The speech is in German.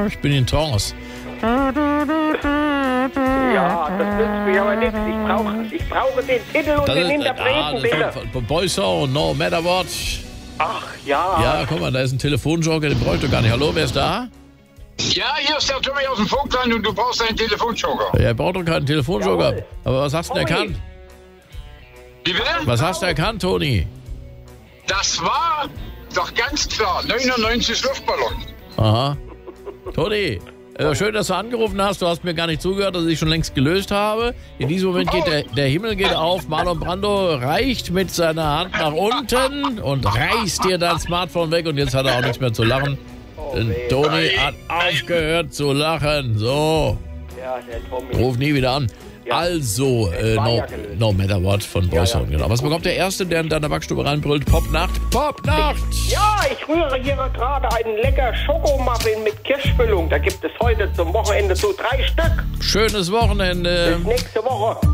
Ich bin in Trance. Ja, das nützt mir aber nichts. Ich brauche den Titel und den Interpreten, bitte. Von Boyzone, no matter what. Ach, ja. Ja, guck mal, da ist ein Telefonjoker, den bräuchte du gar nicht. Hallo, wer ist da? Ja, hier ist der Tommy aus dem Vogtland und du brauchst einen Telefonjoker. Ja, er braucht doch keinen Telefonjoker. Jawohl. Aber was hast du denn erkannt? Wie bitte? Was hast du erkannt, Toni? Das war doch ganz klar 99 Luftballon. Aha. Toni, schön, dass du angerufen hast. Du hast mir gar nicht zugehört, dass ich schon längst gelöst habe. In diesem Moment geht der Himmel geht auf. Marlon Brando reicht mit seiner Hand nach unten und reißt dir dein Smartphone weg. Und jetzt hat er auch nichts mehr zu lachen. Denn Toni hat aufgehört zu lachen. So, Ja, der Tommy. ruf nie wieder an. Ja. Also, no matter what von Boyzone, genau. Was bekommt der Erste, der in deiner Backstube reinbrüllt? Popnacht, Popnacht! Ja, ich rühre hier gerade einen lecker Schokomuffin mit Kirschfüllung. Da gibt es heute zum Wochenende so 3 Stück. Schönes Wochenende. Bis nächste Woche.